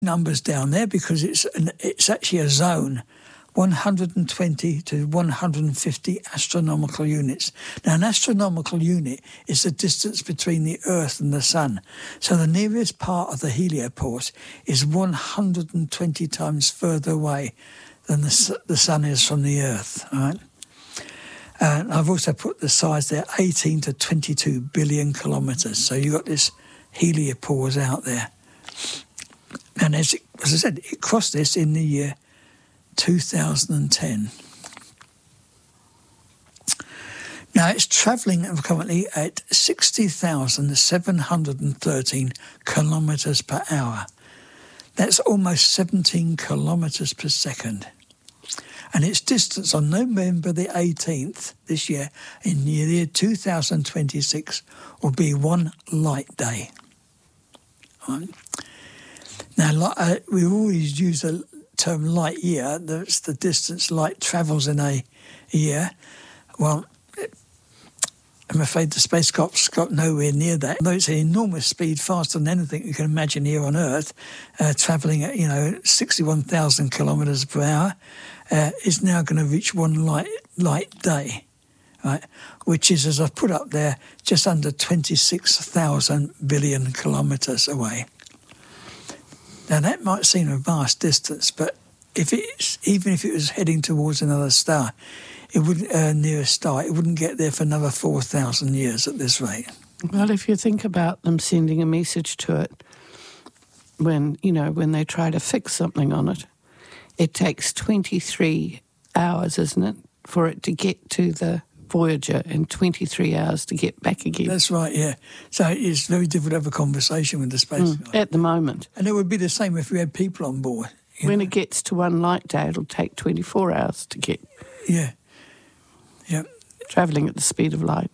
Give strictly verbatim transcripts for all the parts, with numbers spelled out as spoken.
numbers down there because it's an, it's actually a zone, one hundred twenty to one hundred fifty astronomical units. Now, an astronomical unit is the distance between the Earth and the Sun. So the nearest part of the heliopause is one hundred twenty times further away than the, the Sun is from the Earth, all right? And I've also put the size there, eighteen to twenty-two billion kilometres. So you've got this heliopause out there. And as, it, as I said, it crossed this in the year two thousand ten. Now, it's travelling currently at sixty thousand seven hundred thirteen kilometres per hour. That's almost seventeen kilometres per second. And its distance on November the eighteenth this year, in the year two thousand twenty-six, will be one light day. Right. Now, uh, we always use the term light year. That's the distance light travels in a year. Well, I'm afraid the spacecraft's got nowhere near that. Though it's an enormous speed, faster than anything you can imagine here on Earth, uh, travelling at, you know, sixty-one thousand kilometres per hour, uh, is now going to reach one light light day, right? Which is, as I've put up there, just under twenty-six thousand billion kilometres away. Now, that might seem a vast distance, but if it's even if it was heading towards another star, it wouldn't uh, near a star. It wouldn't get there for another four thousand years at this rate. Well, if you think about them sending a message to it, when you know when they try to fix something on it, it takes twenty-three hours, isn't it, for it to get to the Voyager, and twenty-three hours to get back again. That's right, yeah. So it's very difficult to have a conversation with the space mm, guy. At the moment. And it would be the same if we had people on board. When know? It gets to one light day, it'll take twenty-four hours to get. Yeah. Yeah. Travelling at the speed of light.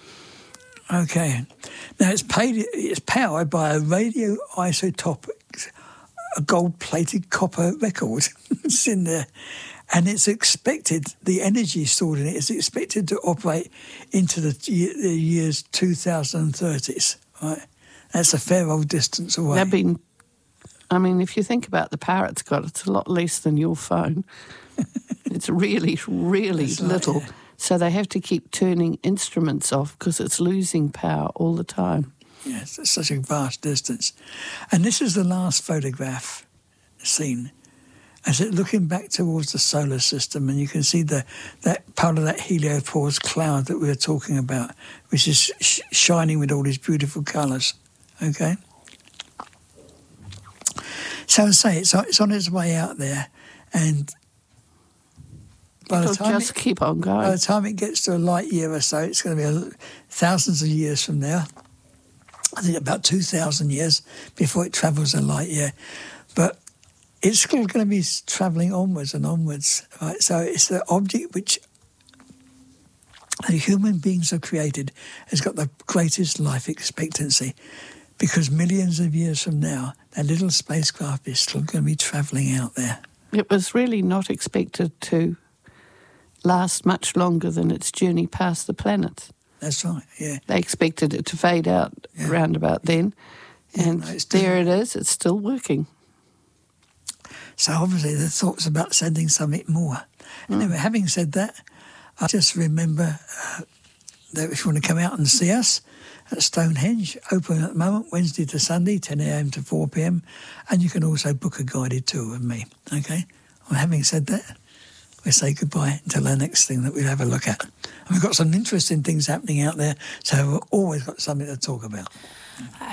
Okay. Now, it's, paid, it's powered by a radioisotopic, a gold-plated copper record. It's in there. And it's expected, the energy stored in it is expected to operate into the, the years two thousand thirties, right? That's a fair old distance away. They've been, I mean, if you think about the power it's got, it's a lot less than your phone. It's really, really That's little. Like, yeah. So they have to keep turning instruments off because it's losing power all the time. Yes, it's such a vast distance. And this is the last photograph seen. As it looking back towards the solar system, and you can see the that part of that heliopause cloud that we were talking about, which is sh- shining with all these beautiful colours. Okay. So I say it's on, it's on its way out there, and by It'll the time just it, keep on going. By the time it gets to a light year or so, it's going to be a, thousands of years from now. I think about two thousand years before it travels a light year, but it's still going to be travelling onwards and onwards, right? So it's the object which the human beings have created has got the greatest life expectancy, because millions of years from now, that little spacecraft is still going to be travelling out there. It was really not expected to last much longer than its journey past the planets. That's right, yeah. They expected it to fade out yeah. around about then, and yeah, no, there it is, it's still working. So obviously the thoughts about sending something more. Mm. Anyway, having said that, I just remember uh, that if you want to come out and see us at Stonehenge, open at the moment, Wednesday to Sunday, ten a.m. to four p.m, and you can also book a guided tour with me, okay? Well, having said that, we say goodbye until the next thing that we'll have a look at. And we've got some interesting things happening out there, so we've always got something to talk about.